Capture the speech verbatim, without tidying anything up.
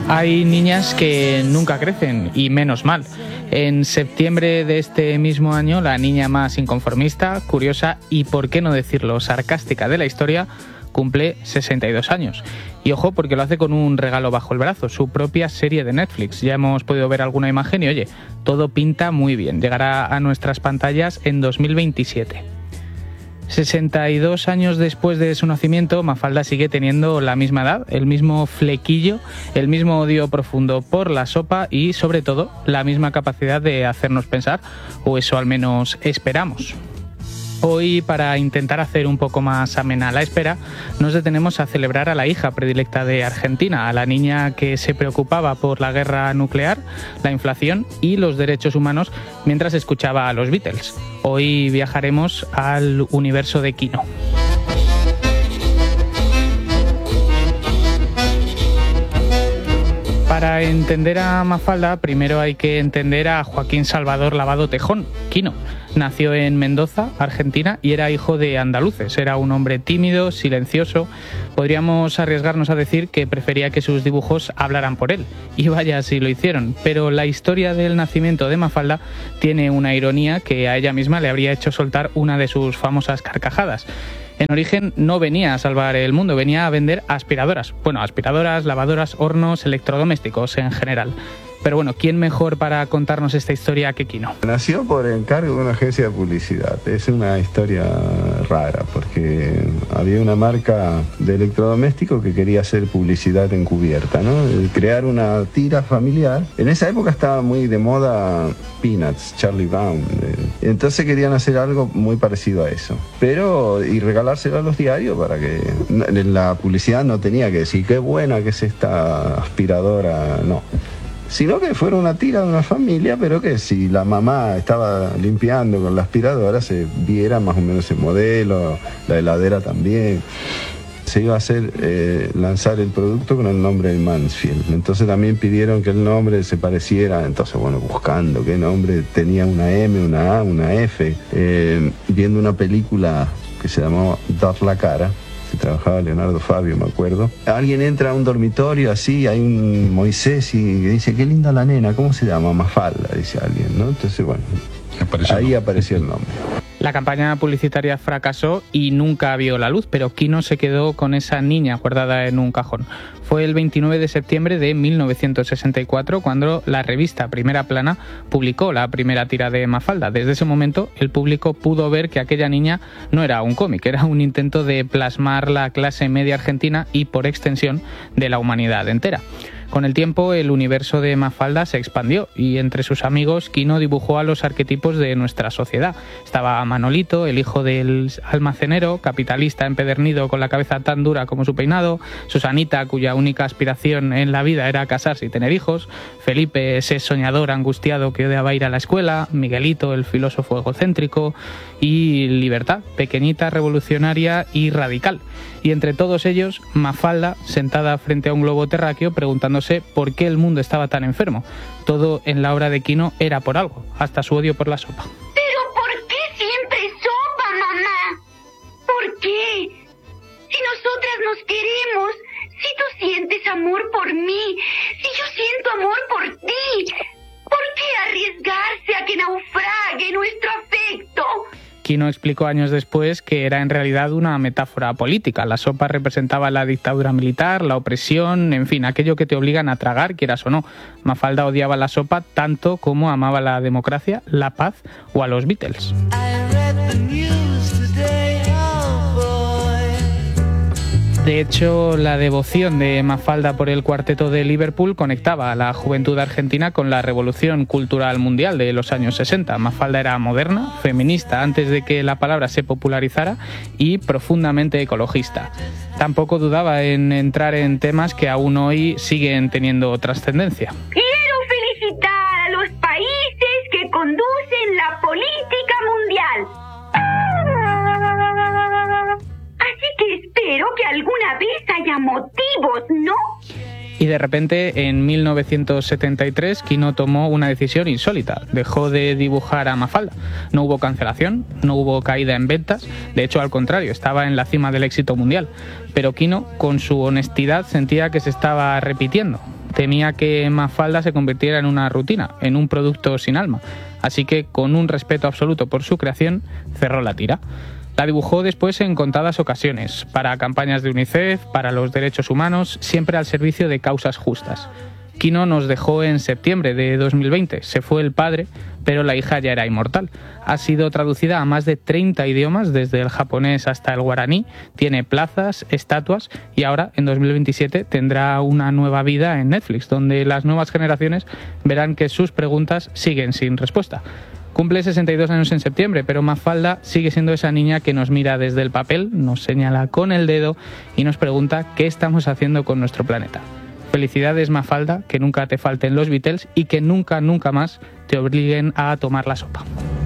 Hay niñas que nunca crecen, y menos mal. En septiembre de este mismo año, la niña más inconformista, curiosa y, por qué no decirlo, sarcástica de la historia, cumple sesenta y dos años. Y ojo, porque lo hace con un regalo bajo el brazo, su propia serie de Netflix. Ya hemos podido ver alguna imagen y, oye, todo pinta muy bien. Llegará a nuestras pantallas en dos mil veintisiete. sesenta y dos años después de su nacimiento, Mafalda sigue teniendo la misma edad, el mismo flequillo, el mismo odio profundo por la sopa y, sobre todo, la misma capacidad de hacernos pensar, o eso al menos esperamos. Hoy, para intentar hacer un poco más amena la espera, nos detenemos a celebrar a la hija predilecta de Argentina, a la niña que se preocupaba por la guerra nuclear, la inflación y los derechos humanos mientras escuchaba a los Beatles. Hoy viajaremos al universo de Quino. Para entender a Mafalda, primero hay que entender a Joaquín Salvador Lavado Tejón, Quino. Nació en Mendoza, Argentina, y era hijo de andaluces. Era un hombre tímido, silencioso. Podríamos arriesgarnos a decir que prefería que sus dibujos hablaran por él. Y vaya si lo hicieron. Pero la historia del nacimiento de Mafalda tiene una ironía que a ella misma le habría hecho soltar una de sus famosas carcajadas. En origen no venía a salvar el mundo, venía a vender aspiradoras. Bueno, aspiradoras, lavadoras, hornos, electrodomésticos en general. Pero bueno, ¿quién mejor para contarnos esta historia que Quino? Nació por encargo de una agencia de publicidad. Es una historia rara porque había una marca de electrodoméstico que quería hacer publicidad encubierta, ¿no? Crear una tira familiar. En esa época estaba muy de moda Peanuts, Charlie Brown. Entonces querían hacer algo muy parecido a eso. Pero, y regalárselo a los diarios para que la publicidad no tenía que decir qué buena que es esta aspiradora, no. Sino que fuera una tira de una familia, pero que si la mamá estaba limpiando con la aspiradora se viera más o menos el modelo, la heladera también. Se iba a hacer, eh, lanzar el producto con el nombre de Mansfield. Entonces también pidieron que el nombre se pareciera. Entonces, bueno, buscando qué nombre tenía una M, una A, una F. Eh, viendo una película que se llamaba Dar la cara, que trabajaba Leonardo Fabio, me acuerdo. Alguien entra a un dormitorio así, hay un Moisés y dice, qué linda la nena, ¿cómo se llama? Mafalda, dice alguien, ¿no? Entonces, bueno, apareció ahí apareció el nombre. La campaña publicitaria fracasó y nunca vio la luz, pero Quino se quedó con esa niña guardada en un cajón. Fue el veintinueve de septiembre de mil novecientos sesenta y cuatro cuando la revista Primera Plana publicó la primera tira de Mafalda. Desde ese momento el público pudo ver que aquella niña no era un cómic, era un intento de plasmar la clase media argentina y, por extensión, de la humanidad entera. Con el tiempo, el universo de Mafalda se expandió y entre sus amigos Quino dibujó a los arquetipos de nuestra sociedad. Estaba Manolito, el hijo del almacenero, capitalista empedernido con la cabeza tan dura como su peinado, Susanita, cuya única aspiración en la vida era casarse y tener hijos, Felipe, ese soñador angustiado que odiaba ir a la escuela, Miguelito, el filósofo egocéntrico, y Libertad, pequeñita, revolucionaria y radical. Y entre todos ellos, Mafalda, sentada frente a un globo terráqueo preguntándose por qué el mundo estaba tan enfermo. Todo en la obra de Quino era por algo, hasta su odio por la sopa. ¿Pero por qué siempre sopa, mamá? ¿Por qué? Si nosotras nos queremos, si tú sientes amor por mí, si yo siento amor por ti, ¿por qué arriesgarse a que naufrague nuestro afecto? Quino explicó años después que era en realidad una metáfora política. La sopa representaba la dictadura militar, la opresión, en fin, aquello que te obligan a tragar, quieras o no. Mafalda odiaba la sopa tanto como amaba la democracia, la paz o a los Beatles. De hecho, la devoción de Mafalda por el cuarteto de Liverpool conectaba a la juventud argentina con la revolución cultural mundial de los años sesenta. Mafalda era moderna, feminista antes de que la palabra se popularizara y profundamente ecologista. Tampoco dudaba en entrar en temas que aún hoy siguen teniendo trascendencia. Quiero felicitar a los países que conducen la política mundial. Así que espero que alguna vez haya motivos, ¿no? Y de repente, en mil novecientos setenta y tres, Quino tomó una decisión insólita. Dejó de dibujar a Mafalda. No hubo cancelación, no hubo caída en ventas. De hecho, al contrario, estaba en la cima del éxito mundial. Pero Quino, con su honestidad, sentía que se estaba repitiendo. Temía que Mafalda se convirtiera en una rutina, en un producto sin alma. Así que, con un respeto absoluto por su creación, cerró la tira. La dibujó después en contadas ocasiones, para campañas de UNICEF, para los derechos humanos, siempre al servicio de causas justas. Kino nos dejó en septiembre de dos mil veinte. Se fue el padre, pero la hija ya era inmortal. Ha sido traducida a más de treinta idiomas, desde el japonés hasta el guaraní. Tiene plazas, estatuas y ahora, en dos mil veintisiete, tendrá una nueva vida en Netflix, donde las nuevas generaciones verán que sus preguntas siguen sin respuesta. Cumple sesenta y dos años en septiembre, pero Mafalda sigue siendo esa niña que nos mira desde el papel, nos señala con el dedo y nos pregunta qué estamos haciendo con nuestro planeta. Felicidades, Mafalda, que nunca te falten los Beatles y que nunca, nunca más te obliguen a tomar la sopa.